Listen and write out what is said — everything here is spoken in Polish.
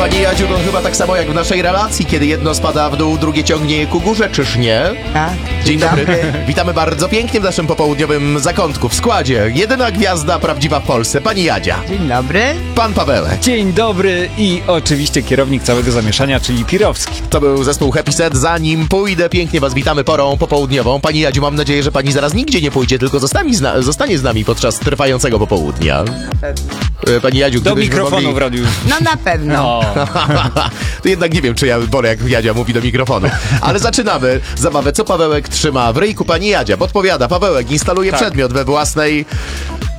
Pani Jadziu, to chyba tak samo jak w naszej relacji, kiedy jedno spada w dół, drugie ciągnie je ku górze, czyż nie? Tak. Dzień dobry. Witamy bardzo pięknie w naszym popołudniowym zakątku. W składzie jedyna gwiazda prawdziwa w Polsce, pani Jadzia. Dzień dobry. Pan Pawełek. Dzień dobry i oczywiście kierownik całego zamieszania, czyli Pirowski. To był zespół Happy Set. Zanim pójdę, pięknie was witamy porą popołudniową. Pani Jadziu, mam nadzieję, że pani zaraz nigdzie nie pójdzie, tylko zostanie z nami podczas trwającego popołudnia. Pani Jadziu, Do gdybyśmy mikrofonu mogli... w radiu. No na pewno. No. To jednak nie wiem, czy ja wolę, jak Jadzia mówi do mikrofonu. Ale zaczynamy zabawę. Co Pawełek trzyma w ryjku? Pani Jadzia podpowiada. Pawełek instaluje Tak. przedmiot we własnej